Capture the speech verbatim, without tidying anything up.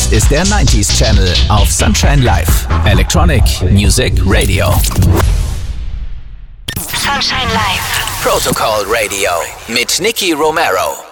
Das ist der neunziger Channel auf Sunshine Live. Electronic Music Radio. Sunshine Live. Protocol Radio mit Nicky Romero.